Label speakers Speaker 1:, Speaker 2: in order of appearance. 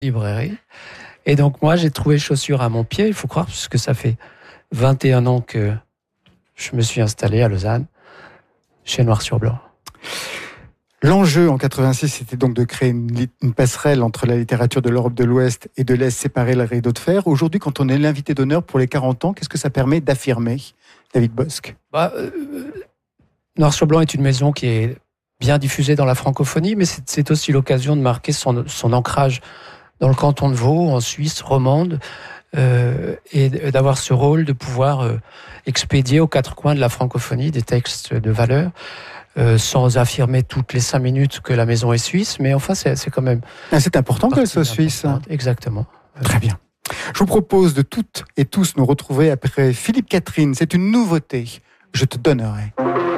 Speaker 1: librairie. Et donc, moi, j'ai trouvé chaussures à mon pied, il faut croire, puisque ça fait 21 ans que je me suis installé à Lausanne, chez Noir sur Blanc.
Speaker 2: L'enjeu en 86, c'était donc de créer une passerelle entre la littérature de l'Europe de l'Ouest et de l'Est, séparer le rideau de fer. Aujourd'hui, quand on est l'invité d'honneur pour les 40 ans, qu'est-ce que ça permet d'affirmer, David Bosc?
Speaker 1: Noir sur Blanc est une maison qui est bien diffusée dans la francophonie, mais c'est aussi l'occasion de marquer son ancrage dans le canton de Vaud, en Suisse romande, et d'avoir ce rôle de pouvoir expédier aux quatre coins de la francophonie des textes de valeur, sans affirmer toutes les 5 minutes que la maison est suisse, mais enfin c'est quand même...
Speaker 2: c'est important qu'elle soit suisse.
Speaker 1: Exactement.
Speaker 2: Très bien. Je vous propose de toutes et tous nous retrouver après Philippe Catherine. C'est une nouveauté. Je te donnerai.